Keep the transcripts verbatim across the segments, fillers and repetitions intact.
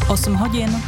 osm hodin.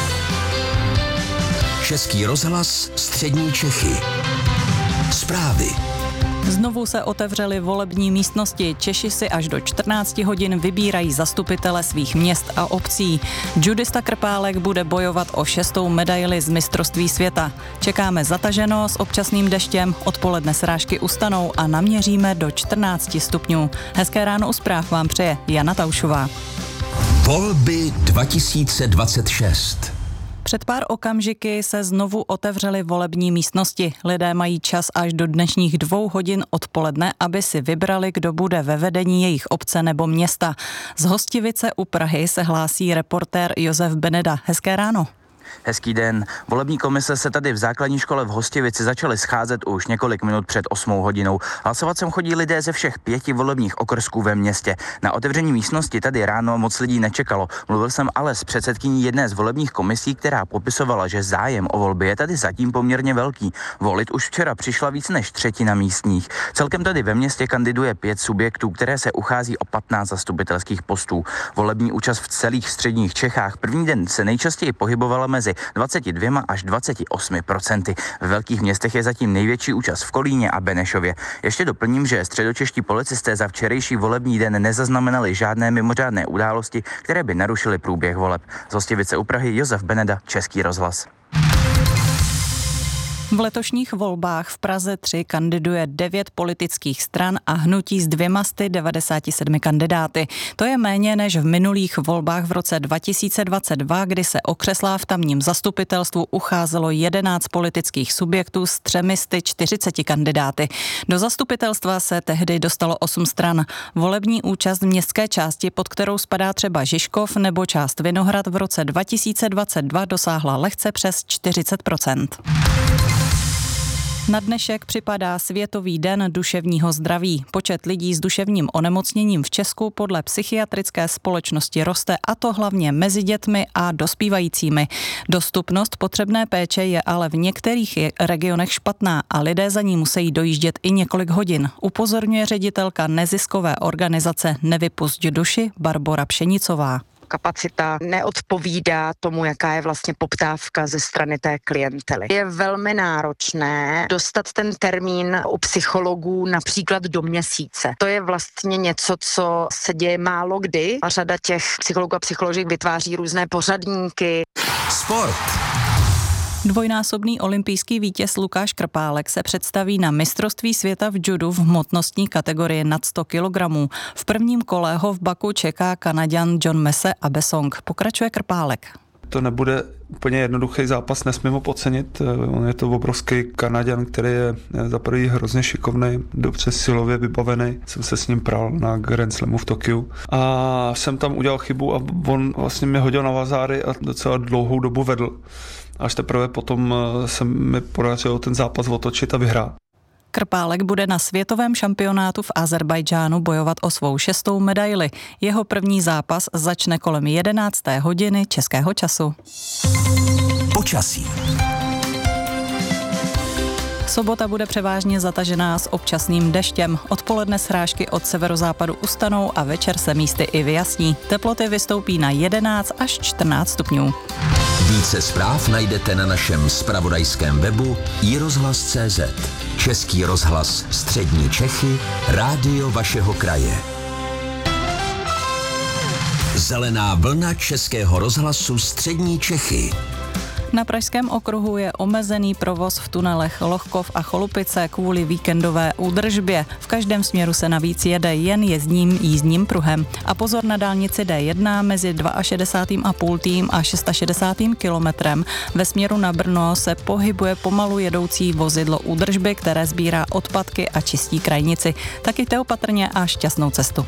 Český rozhlas Střední Čechy. Zprávy. Znovu se otevřely volební místnosti. Češi si až do čtrnácti hodin vybírají zastupitele svých měst a obcí. Judista Krpálek bude bojovat o šestou medaili z mistrovství světa. Čekáme zataženo s občasným deštěm, odpoledne srážky ustanou a naměříme do čtrnácti stupňů. Hezké ráno u zpráv vám přeje Jana Taušová. Volby dva tisíce dvacet šest. Před pár okamžiky se znovu otevřely volební místnosti. Lidé mají čas až do dnešních dvou hodin odpoledne, aby si vybrali, kdo bude ve vedení jejich obce nebo města. Z Hostivice u Prahy se hlásí reportér Josef Beneda. Hezké ráno. Hezký den. Volební komise se tady v základní škole v Hostivici začaly scházet už několik minut před osmou hodinou. Hlasovat sem chodí lidé ze všech pěti volebních okrsků ve městě. Na otevření místnosti tady ráno moc lidí nečekalo. Mluvil jsem ale s předsedkyní jedné z volebních komisí, která popisovala, že zájem o volby je tady zatím poměrně velký. Volit už včera přišla víc než třetina místních. Celkem tady ve městě kandiduje pět subjektů, které se uchází o patnáct zastupitelských postů. Volební účast v celých středních Čechách první den se nejčastěji pohybovala mezi dvacet dva až dvacet osm procenty. Ve velkých městech je zatím největší účast v Kolíně a Benešově. Ještě doplním, že středočeští policisté za včerejší volební den nezaznamenali žádné mimořádné události, které by narušily průběh voleb. Z Hostivice u Prahy Josef Beneda, Český rozhlas. V letošních volbách v Praze tři kandiduje devět politických stran a hnutí s dvěma sty devadesáti sedmi kandidáty. To je méně než v minulých volbách v roce dva tisíce dvacet dva, kdy se o křesla v tamním zastupitelstvu ucházelo jedenáct politických subjektů s třemi sty čtyřiceti kandidáty. Do zastupitelstva se tehdy dostalo osm stran. Volební účast v městské části, pod kterou spadá třeba Žižkov nebo část Vinohrad, v roce dva tisíce dvacet dva dosáhla lehce přes čtyřicet procent. Na dnešek připadá Světový den duševního zdraví. Počet lidí s duševním onemocněním v Česku podle psychiatrické společnosti roste, a to hlavně mezi dětmi a dospívajícími. Dostupnost potřebné péče je ale v některých regionech špatná a lidé za ní musí dojíždět i několik hodin. Upozorňuje ředitelka neziskové organizace Nevypusť duši Barbora Pšenicová. Kapacita neodpovídá tomu, jaká je vlastně poptávka ze strany té klientely. Je velmi náročné dostat ten termín u psychologů například do měsíce. To je vlastně něco, co se děje málo kdy a řada těch psychologů a psycholožek vytváří různé pořadníky. Sport. Dvojnásobný olympijský vítěz Lukáš Krpálek se představí na mistrovství světa v judu v hmotnostní kategorii nad sto kilogramů. V prvním kole ho v Baku čeká Kanaďan John Mese Abesong. Pokračuje Krpálek. To nebude úplně jednoduchý zápas, nesmím ho podcenit. On je to obrovský Kanaďan, který je za prvý hrozně šikovný, dobře silově vybavený. Jsem se s ním pral na Grand Slamu v Tokiu. A jsem tam udělal chybu a on vlastně mě hodil na vazáry a docela dlouhou dobu vedl. Až teprve potom se mi podařilo ten zápas otočit a vyhrát. Krpálek bude na světovém šampionátu v Azerbajdžánu bojovat o svou šestou medaili. Jeho první zápas začne kolem jedenácté hodiny českého času. Počasí. Sobota bude převážně zatažená s občasným deštěm. Odpoledne srážky od severozápadu ustanou a večer se místy i vyjasní. Teploty vystoupí na jedenáct až čtrnáct stupňů. Více zpráv najdete na našem zpravodajském webu i rozhlas tečka cé zet. Český rozhlas Střední Čechy, rádio vašeho kraje. Zelená vlna Českého rozhlasu Střední Čechy. Na Pražském okruhu je omezený provoz v tunelech Lohkov a Cholupice kvůli víkendové údržbě. V každém směru se navíc jede jen jezdním jízdním pruhem. A pozor na dálnici dé jedna mezi šedesátým a půl a šedesátým šestým kilometrem. Ve směru na Brno se pohybuje pomalu jedoucí vozidlo údržby, které sbírá odpadky a čistí krajnici. Tak jděte opatrně a šťastnou cestu.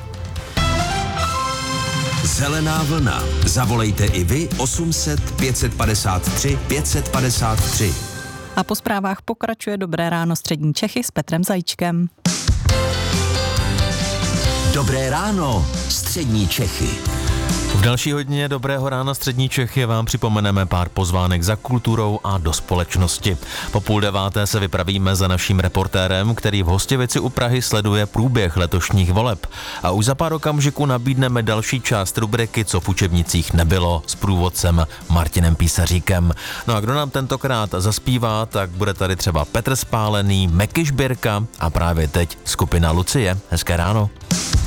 Zelená vlna. Zavolejte i vy osm set pět padesát tři pět padesát tři. A po zprávách pokračuje Dobré ráno Střední Čechy s Petrem Zajíčkem. Dobré ráno Střední Čechy. V další hodině Dobrého rána střední Čechy vám připomeneme pár pozvánek za kulturou a do společnosti. Po půl deváté se vypravíme za naším reportérem, který v Hostivici u Prahy sleduje průběh letošních voleb. A už za pár okamžiků nabídneme další část rubriky Co v učebnicích nebylo s průvodcem Martinem Písaříkem. No a kdo nám tentokrát zaspívá, tak bude tady třeba Petr Spálený, Meky Žbírka a právě teď skupina Lucie. Hezké ráno.